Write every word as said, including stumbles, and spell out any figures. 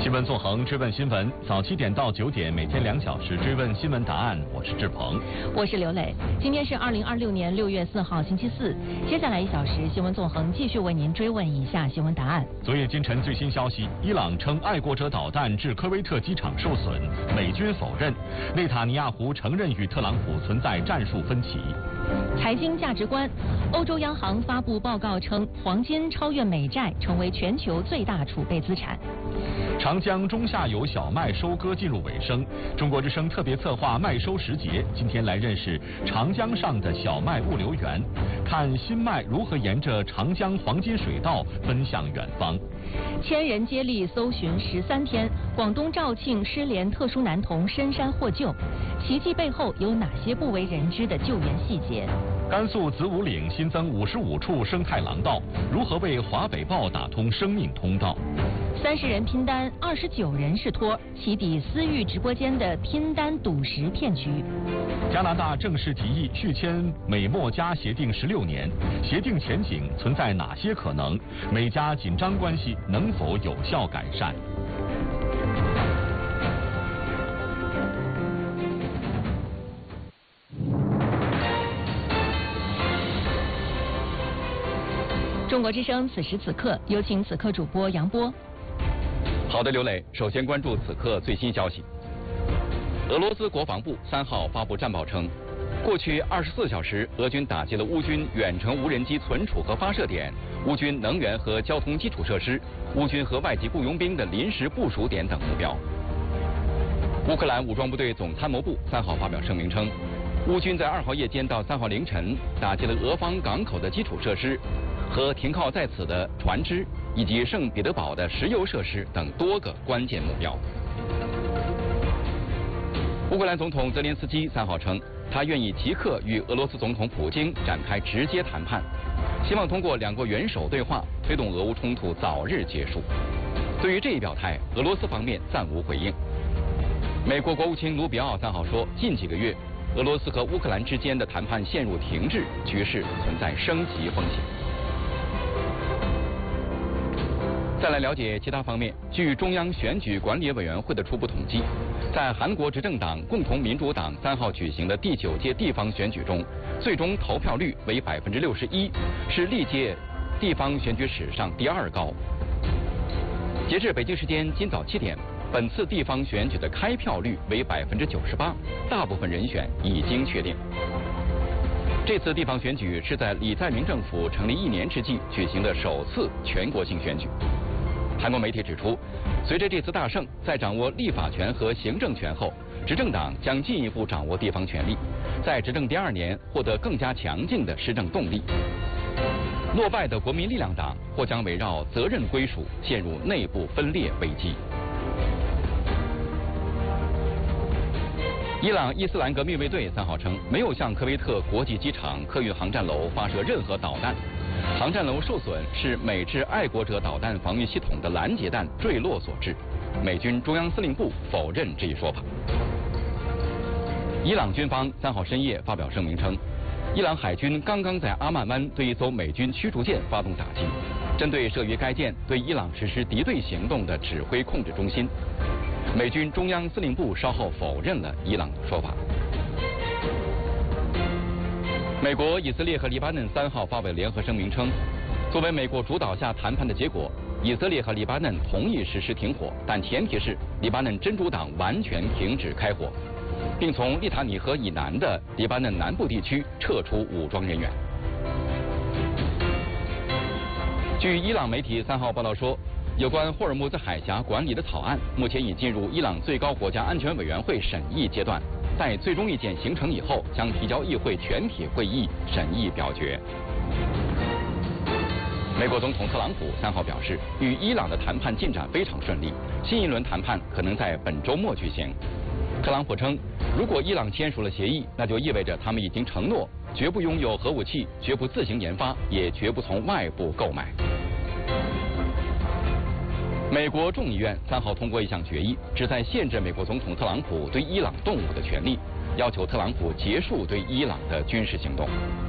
新闻纵横，追问新闻，早七点到九点，每天两小时追问新闻答案。我是志鹏， 我是刘磊。今天是二零二六年六月四号，星期四。接下来一小时，新闻纵横继续为您追问以下新闻答案。 昨夜今晨最新消息，伊朗称爱国者导弹致科威特机场受损，美军否认。内塔尼亚胡承认与特朗普存在战术分歧。 财经价值观，欧洲央行发布报告称，黄金超越美债，成为全球最大储备资产。 长江中下游小麦收割进入尾声，中国之声特别策划麦收时节，今天来认识长江上的小麦物流园，看新麦如何沿着长江黄金水道奔向远方。 千人接力搜寻十三天，广东肇庆失联特殊男童深山获救，奇迹背后有哪些不为人知的救援细节？ 甘肃子午岭新增五十五处生态廊道，如何为华北豹打通生命通道？ 三十人拼单，二十九人是托，起底私域直播间的拼单赌石骗局。 加拿大正式提议续签美墨加协定十六年，协定前景存在哪些可能？美加紧张关系能否有效改善？ 中国之声此时此刻，有请此刻主播杨波。 好的，刘磊，首先关注此刻最新消息。俄罗斯国防部三号发布战报称，过去二十四小时，俄军打击了乌军远程无人机存储和发射点、乌军能源和交通基础设施、乌军和外籍雇佣兵的临时部署点等目标。乌克兰武装部队总参谋部三号发表声明称，乌军在二号夜间到三号凌晨打击了俄方港口的基础设施和停靠在此的船只，以及圣彼得堡的石油设施等多个关键目标。乌克兰总统泽连斯基三号称，他愿意即刻与俄罗斯总统普京展开直接谈判，希望通过两国元首对话推动俄乌冲突早日结束。对于这一表态，俄罗斯方面暂无回应。美国国务卿卢比奥三号说，近几个月俄罗斯和乌克兰之间的谈判陷入停滞，局势存在升级风险。再来了解其他方面，据中央选举管理委员会的初步统计，在韩国执政党共同民主党三号举行的第九届地方选举中，最终投票率为百分之六十一，是历届地方选举史上第二高。截至北京时间今早七点，本次地方选举的开票率为百分之九十八，大部分人选已经确定。这次地方选举是在李在明政府成立一年之际举行的首次全国性选举。韩国媒体指出，随着这次大胜，在掌握立法权和行政权后，执政党将进一步掌握地方权力，在执政第二年获得更加强劲的施政动力。落败的国民力量党或将围绕责任归属陷入内部分裂危机。伊朗伊斯兰革命卫队三号称，没有向科威特国际机场客运航站楼发射任何导弹，航站楼受损是美制爱国者导弹防御系统的拦截弹坠落所致。美军中央司令部否认这一说法。伊朗军方三号深夜发表声明称，伊朗海军刚刚在阿曼湾对一艘美军驱逐舰发动打击，针对设于该舰对伊朗实施敌对行动的指挥控制中心。美军中央司令部稍后否认了伊朗的说法。美国、以色列和黎巴嫩三号发表联合声明称，作为美国主导下谈判的结果，以色列和黎巴嫩同意实施停火，但前提是黎巴嫩真主党完全停止开火，并从利塔尼河以南的黎巴嫩南部地区撤出武装人员。据伊朗媒体三号报道说，有关霍尔木兹海峡管理的草案目前已进入伊朗最高国家安全委员会审议阶段，在最终意见形成以后，将提交议会全体会议审议表决。美国总统特朗普三号表示，与伊朗的谈判进展非常顺利，新一轮谈判可能在本周末举行。特朗普称，如果伊朗签署了协议，那就意味着他们已经承诺绝不拥有核武器，绝不自行研发，也绝不从外部购买。美国众议院三号通过一项决议，旨在限制美国总统特朗普对伊朗动武的权利，要求特朗普结束对伊朗的军事行动。